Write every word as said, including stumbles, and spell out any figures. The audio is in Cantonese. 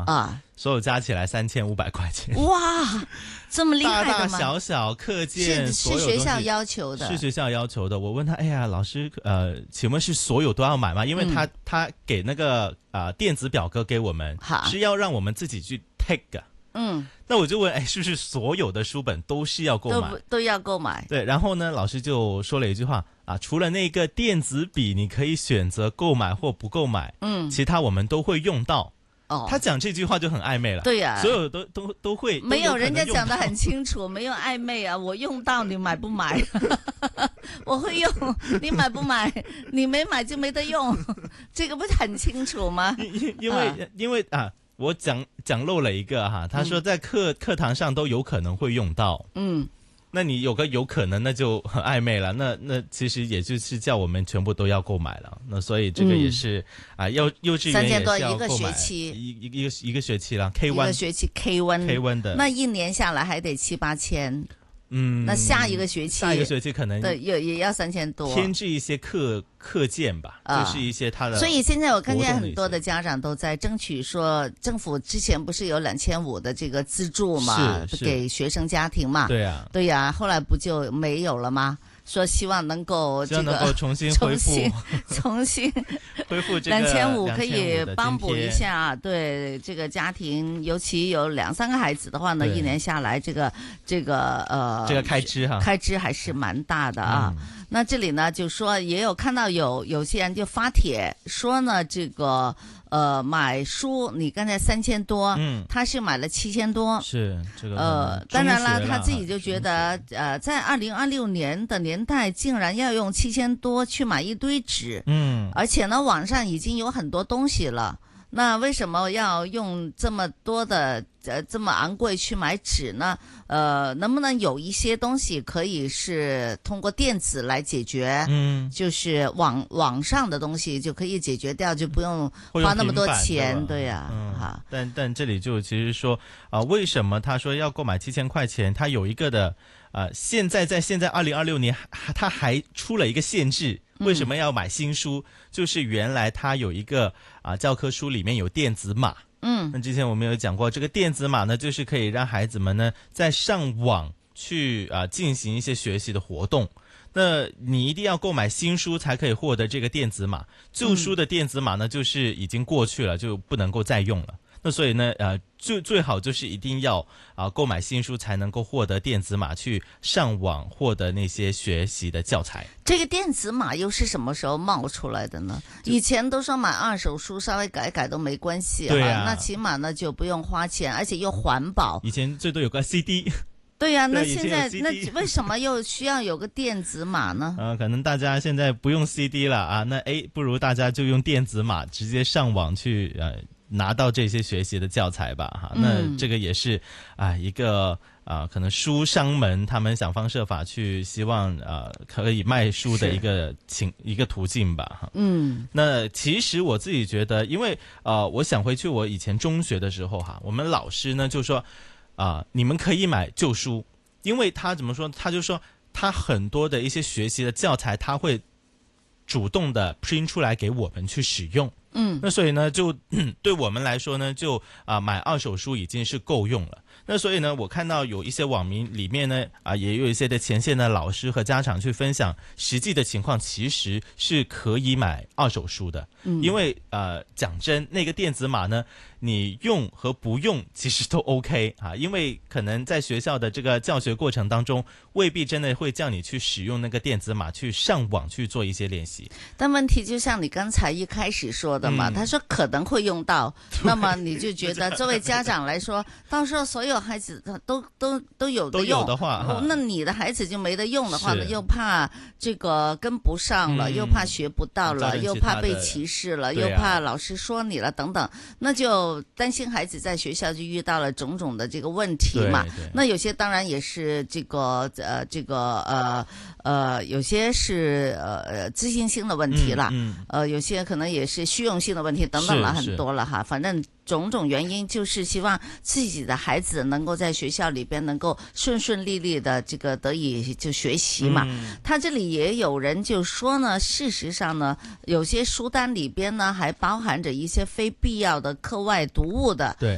啊， 所有加起来三千五百块钱。 哇，这么厉害的吗？ 大大小小课件， 是是学校要求的， 是学校要求的。我问他，哎呀，老师，呃，请问是所有都要买吗？因为他、嗯、他给那个啊、呃、电子表格给我们，是要让我们自己去 take。 嗯， 那我就问，哎，是不是所有的书本都是要购买？ 都都要购买。 对，然后呢，老师就说了一句话啊，除了那个电子笔，你可以选择购买或不购买，嗯，其他我们都会用到。哦，他讲这句话就很暧昧了。 对呀、啊， 所有都都都会， 没有人家讲得很清楚，没有暧昧啊。我用到你买不买？我会用，你买不买？你没买就没得用，这个不是很清楚吗？ 因因为、啊、因为啊，我讲讲漏了一个哈，他说在课、嗯、课堂上都有可能会用到，嗯。那你有个有可能，那就很暧昧了。那那其實也就是叫我們全部都要購買了。那所以這個也是、嗯、啊，幼幼稚園也是要購買。三千多一個學期，一一個一個學期啦 ，K 一一個學期 K 一 K 一的， 那一年下來還得七八千。嗯，那下一個學期， 下一個學期可能對也也要三千多， 添置一些課課件吧、啊，就是一些他的。 所以現在我看見很多的家長都在爭取說，政府之前不是有兩千五的這個資助嘛，給學生家庭嘛， 對啊， 對呀、啊，後來不就沒有了嗎？說希望能夠這個能夠重新恢復， 重新恢復這個兩千五可以幫補一下，對這個家庭，尤其有兩三個孩子的話呢，一年下來這個這個呃這個開支哈， 開支還是蠻大的啊。嗯、那這裡呢就說也有看到有有些人就發帖說呢，這個呃買書你剛才三千多，嗯，他是買了七千多， 是這個呃當然了，他自己就覺得呃在二零二六年的年代竟然要用七千多去買一堆紙，嗯，而且呢網上已經有很多東西了，那為什麼要用這麼多的呃這麼昂貴去買紙呢？呃，能不能有一些東西可以是通過電子來解決？嗯，就是網網上的東西就可以解決掉，就不用花那麼多錢，對呀、啊，嗯，好。 但但這裡就其實說啊、呃，為什麼他說要購買七千塊錢？他有一個的呃，現在在現在二零二六年，他還出了一個限制。為什麼要買新書？嗯、就是原來它有一個啊、呃、教科書裡面有電子碼。嗯，那之前我們有講過，這個電子碼呢，就是可以讓孩子們呢在上網去啊、呃、進行一些學習的活動。那你一定要購買新書才可以獲得這個電子碼，舊書的電子碼呢就是已經過去了，就不能夠再用了。那所以呢，呃，最最好就是一定要啊、呃、購買新書才能夠獲得電子碼去上網獲得那些學習的教材。 這個電子碼又是什麼時候冒出來的呢？以前都說買二手書稍微改改都沒關係， 對啊， 那起碼呢就不用花錢，而且又環保。 以前最多有個 C D。 對呀、啊，那現在那為什麼又需要有個電子碼呢？ 呃，可能大家現在不用 C D 了啊，那誒，不如大家就用電子碼直接上網去呃。拿到這些學習的教材吧，哈，那這個也是啊一個啊可能書商們他們想方設法去希望啊可以賣書的一個情一個途徑吧，哈。嗯，那其實我自己覺得，因為呃我想回去我以前中學的時候哈，我們老師呢就說啊你們可以買舊書，因為他怎麼說，他就說他很多的一些學習的教材他會主動的 print 出來給我們去使用。嗯，那所以呢，就對我們來說呢，就啊、呃、買二手書已經是夠用了。那所以呢，我看到有一些網民裡面呢，啊、呃、也有一些的前線的老師和家長去分享實際的情況，其實是可以買二手書的。嗯，因為呃講真，那個電子碼呢，你用和不用其實都 OK 啊，因為可能在學校的這個教學過程當中，未必真的會叫你去使用那個電子碼去上網去做一些練習。 但問題就像你剛才一開始說的嘛，嗯、他說可能會用到，那麼你就覺得作為家長來說，到時候所有孩子都都都有的用， 都有的話， 那你的孩子就沒得用的話呢，又怕這個跟不上了，嗯、又怕學不到了，又怕被歧視了，又怕老師說你了等等，那就擔心孩子在學校就遇到了種種的這個問題嘛。那有些當然也是這個呃這個呃呃有些是呃自信心的問題啦，嗯嗯、呃有些可能也是虛用性的問題等等了很多了哈，反正種種原因就是希望自己的孩子能夠在學校裏邊能夠順順利利的這個得以就學習嘛。嗯、他這裡也有人就說呢，事實上呢，有些書單裏邊呢還包含着一些非必要的課外讀物的。 對，